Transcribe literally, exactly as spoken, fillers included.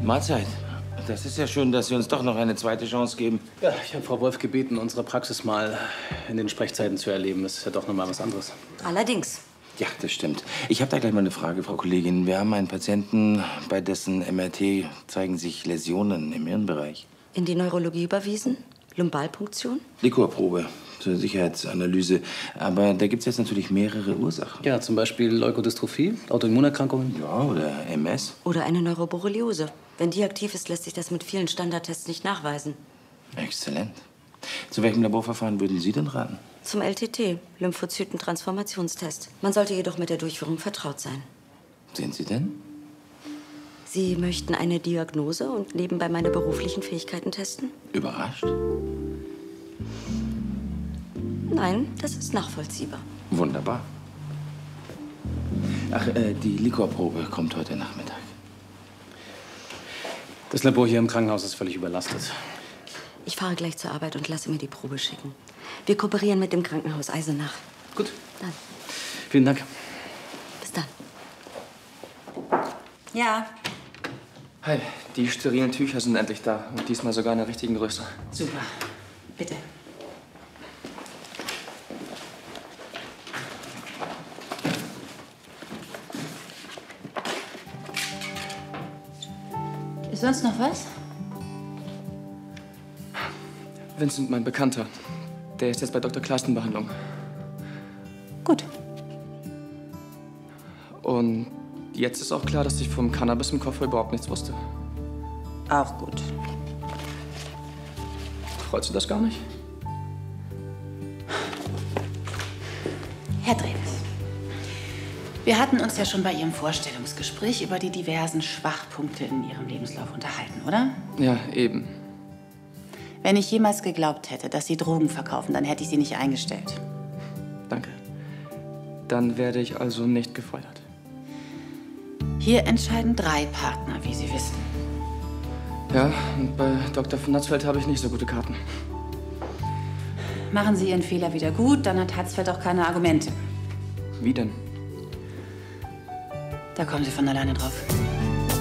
Mahlzeit. Das ist ja schön, dass Sie uns doch noch eine zweite Chance geben. Ja, ich habe Frau Wolf gebeten, unsere Praxis mal in den Sprechzeiten zu erleben. Das ist ja doch noch mal was anderes. Allerdings. Ja, das stimmt. Ich habe da gleich mal eine Frage, Frau Kollegin. Wir haben einen Patienten, bei dessen M R T zeigen sich Läsionen im Hirnbereich. In die Neurologie überwiesen? Lumbalpunktion? Liquorprobe zur Sicherheitsanalyse. Aber da gibt es jetzt natürlich mehrere Ursachen. Ja, zum Beispiel Leukodystrophie, Autoimmunerkrankungen. Ja, oder M S. Oder eine Neuroborreliose. Wenn die aktiv ist, lässt sich das mit vielen Standardtests nicht nachweisen. Exzellent. Zu welchem Laborverfahren würden Sie denn raten? Zum L T T, Lymphozytentransformationstest. Man sollte jedoch mit der Durchführung vertraut sein. Sind Sie denn? Sie möchten eine Diagnose und nebenbei meine beruflichen Fähigkeiten testen? Überrascht? Nein, das ist nachvollziehbar. Wunderbar. Ach, äh, die Liquorprobe kommt heute Nachmittag. Das Labor hier im Krankenhaus ist völlig überlastet. Ich fahre gleich zur Arbeit und lasse mir die Probe schicken. Wir kooperieren mit dem Krankenhaus Eisenach. Gut. Dann. Vielen Dank. Bis dann. Ja. Hi, die sterilen Tücher sind endlich da. Und diesmal sogar in der richtigen Größe. Super. Bitte. Ist sonst noch was? Vincent, mein Bekannter. Der ist jetzt bei Doktor Klaas in Behandlung. Gut. Und jetzt ist auch klar, dass ich vom Cannabis im Koffer überhaupt nichts wusste. Auch gut. Freut Sie das gar nicht? Herr Dreves, wir hatten uns ja schon bei Ihrem Vorstellungsgespräch über die diversen Schwachpunkte in Ihrem Lebenslauf unterhalten, oder? Ja, eben. Wenn ich jemals geglaubt hätte, dass Sie Drogen verkaufen, dann hätte ich Sie nicht eingestellt. Danke. Dann werde ich also nicht gefeuert. Hier entscheiden drei Partner, wie Sie wissen. Ja, und bei Doktor von Hatzfeld habe ich nicht so gute Karten. Machen Sie Ihren Fehler wieder gut, dann hat Hatzfeld auch keine Argumente. Wie denn? Da kommen Sie von alleine drauf.